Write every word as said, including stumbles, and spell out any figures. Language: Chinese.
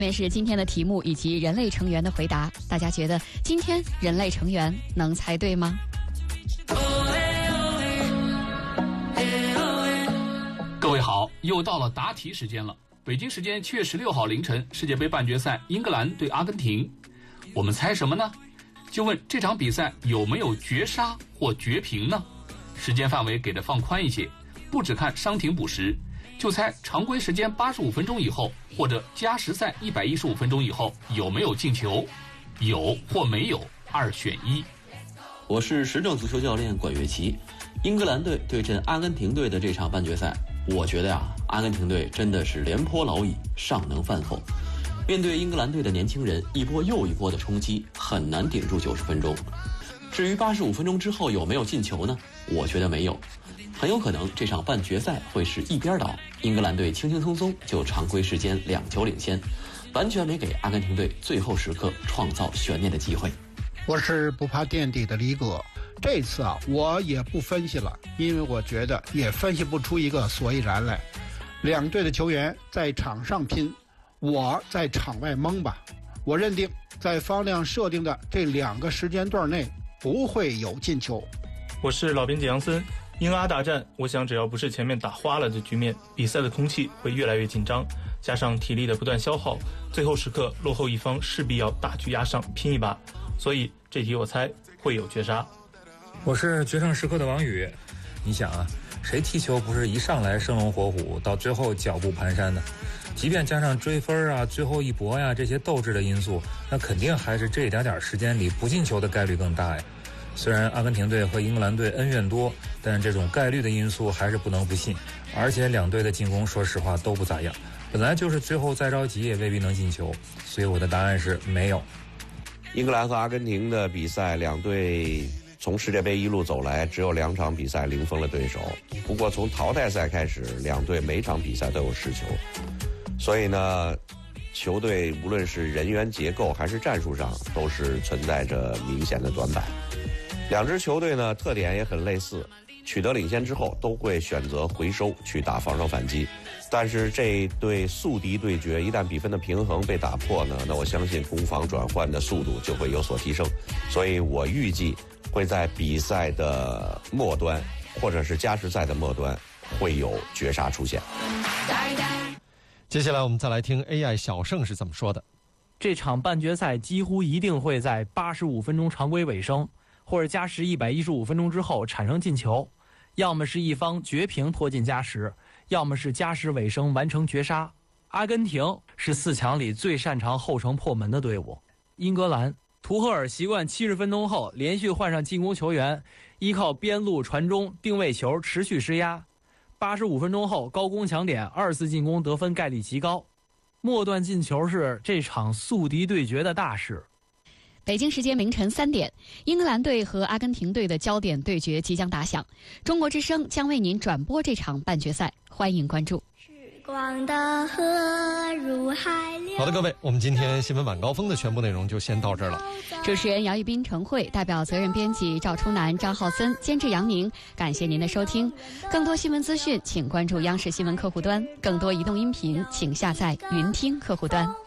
面是今天的题目以及人类成员的回答，大家觉得今天人类成员能猜对吗？ 各位好，又到了答题时间了。北京时间七月十六号凌晨，世界杯半决赛，英格兰对阿根廷。我们猜什么呢？就问这场比赛有没有绝杀或绝平呢？时间范围给的放宽一些，不只看伤停补时，就猜常规时间八十五分钟以后，或者加时赛一百一十五分钟以后有没有进球，有或没有，二选一。 我是时政足球教练管乐琪。英格兰队对阵阿根廷队的这场半决赛，我觉得呀、啊，阿根廷队真的是廉颇老矣，尚能饭后。面对英格兰队的年轻人，一波又一波的冲击，很难顶住九十分钟。至于八十五分钟之后有没有进球呢？我觉得没有，很有可能这场半决赛会是一边倒，英格兰队轻轻松松就常规时间两球领先，完全没给阿根廷队最后时刻创造悬念的机会。 我是不怕垫底的李哥，这次啊我也不分析了，因为我觉得也分析不出一个所以然来。两队的球员在场上拼，我在场外蒙吧。我认定在方亮设定的这两个时间段内不会有进球。 我是老编辑杨森。英阿大战，我想只要不是前面打花了的局面，比赛的空气会越来越紧张，加上体力的不断消耗，最后时刻落后一方势必要大局压上拼一把，所以这题我猜会有绝杀。 我是决胜时刻的王宇。你想啊，谁踢球不是一上来生龙活虎，到最后脚步蹒跚呢？即便加上追分啊、最后一搏呀、这些斗志的因素，那肯定还是这一点点时间里不进球的概率更大呀。虽然阿根廷队和英格兰队恩怨多，但这种概率的因素还是不能不信。而且两队的进攻说实话都不咋样，本来就是最后再着急也未必能进球，所以我的答案是没有。 英格兰和阿根廷的比赛，两队从世界杯一路走来，只有两场比赛零封了对手。不过从淘汰赛开始，两队每场比赛都有失球，所以呢，球队无论是人员结构还是战术上，都是存在着明显的短板。两支球队呢，特点也很类似，取得领先之后都会选择回收去打防守反击。但是这对宿敌对决，一旦比分的平衡被打破呢，那我相信攻防转换的速度就会有所提升。所以我预计会在比赛的末端，或者是加时赛的末端，会有绝杀出现。 接下来我们再来听 A I 小盛是怎么说的。 这场半决赛几乎一定会在八十五分钟常规尾声，或者加时一百一十五分钟之后产生进球，要么是一方绝平拖进加时，要么是加时尾声完成绝杀。阿根廷是四强里最擅长后程破门的队伍。英格兰，图赫尔习惯七十分钟后连续换上进攻球员，依靠边路传中、定位球持续施压。八十五分钟后高攻抢点，二次进攻得分概率极高。末段进球是这场宿敌对决的大事。 北京时间凌晨三点，英格兰队和阿根廷队的焦点对决即将打响。中国之声将为您转播这场半决赛，欢迎关注。 光的河入海流。 好的，各位，我们今天新闻晚高峰的全部内容就先到这儿了。 主持人姚一斌、陈慧，代表责任编辑赵初南、张浩森，监制杨宁。感谢您的收听。更多新闻资讯，请关注央视新闻客户端；更多移动音频，请下载云听客户端。